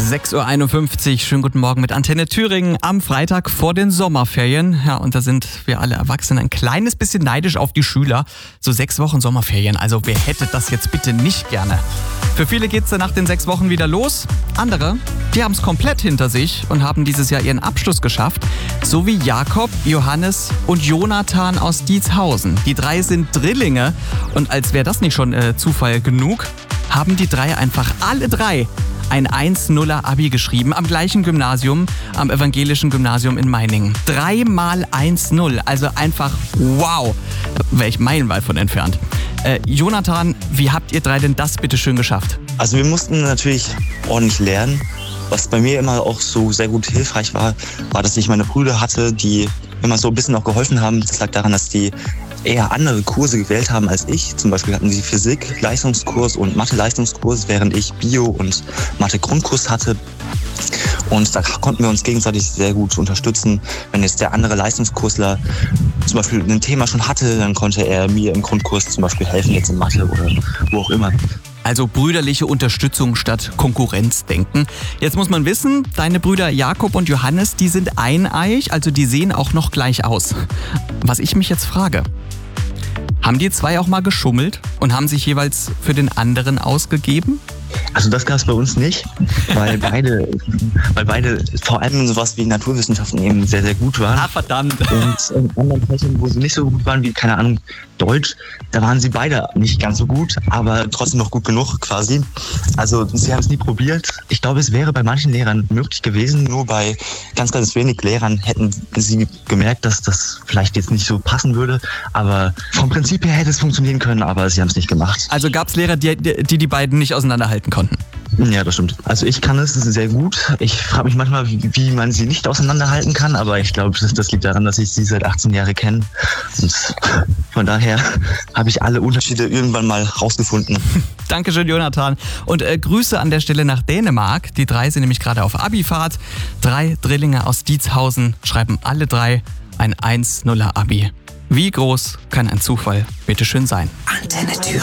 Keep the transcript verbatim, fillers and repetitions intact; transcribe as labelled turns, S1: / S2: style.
S1: sechs Uhr einundfünfzig, schönen guten Morgen mit Antenne Thüringen am Freitag vor den Sommerferien. Ja, und da sind wir alle Erwachsenen ein kleines bisschen neidisch auf die Schüler. So sechs Wochen Sommerferien, also wer hätte das jetzt bitte nicht gerne? Für viele geht's dann nach den sechs Wochen wieder los. Andere, die haben es komplett hinter sich und haben dieses Jahr ihren Abschluss geschafft. So wie Jakob, Johannes und Jonathan aus Dietshausen. Die drei sind Drillinge und als wäre das nicht schon äh, Zufall genug, haben die drei einfach alle drei ein eins nuller Abi geschrieben am gleichen Gymnasium, am Evangelischen Gymnasium in Meiningen. Dreimal eins null, also einfach wow, wäre ich meilenweit von entfernt. Äh, Jonathan, wie habt ihr drei denn das bitte schön geschafft?
S2: Also wir mussten natürlich ordentlich lernen. Was bei mir immer auch so sehr gut hilfreich war, war, dass ich meine Brüder hatte, die immer so ein bisschen auch geholfen haben. Das lag daran, dass die eher andere Kurse gewählt haben als ich. Zum Beispiel hatten sie Physik-Leistungskurs und Mathe-Leistungskurs, während ich Bio- und Mathe-Grundkurs hatte. Und da konnten wir uns gegenseitig sehr gut unterstützen. Wenn jetzt der andere Leistungskursler zum Beispiel ein Thema schon hatte, dann konnte er mir im Grundkurs zum Beispiel helfen, jetzt in Mathe oder wo auch immer.
S1: Also brüderliche Unterstützung statt Konkurrenzdenken. Jetzt muss man wissen, deine Brüder Jakob und Johannes, die sind eineich, also die sehen auch noch gleich aus. Was ich mich jetzt frage, haben die zwei auch mal geschummelt und haben sich jeweils für den anderen ausgegeben?
S2: Also das gab es bei uns nicht, weil beide, weil beide vor allem in sowas wie Naturwissenschaften eben sehr, sehr gut waren.
S1: Ah, verdammt.
S2: Und in anderen Fächern, wo sie nicht so gut waren, wie, keine Ahnung, Deutsch, da waren sie beide nicht ganz so gut, aber trotzdem noch gut genug quasi. Also sie haben es nie probiert. Ich glaube, es wäre bei manchen Lehrern möglich gewesen, nur bei ganz, ganz wenig Lehrern hätten sie gemerkt, dass das vielleicht jetzt nicht so passen würde. Aber vom Prinzip her hätte es funktionieren können, aber sie haben es nicht gemacht.
S1: Also gab es Lehrer, die, die die beiden nicht auseinanderhalten konnten?
S2: Ja, das stimmt. Also ich kann es sehr gut. Ich frage mich manchmal, wie, wie man sie nicht auseinanderhalten kann, aber ich glaube, das, das liegt daran, dass ich sie seit achtzehn Jahren kenne. Und von daher habe ich alle Unterschiede irgendwann mal rausgefunden.
S1: Dankeschön, Jonathan. Und äh, Grüße an der Stelle nach Dänemark. Die drei sind nämlich gerade auf Abifahrt. Drei Drillinge aus Dietshausen schreiben alle drei ein eins nuller Abi. Wie groß kann ein Zufall bitte schön sein?
S3: Antenne Thüringen.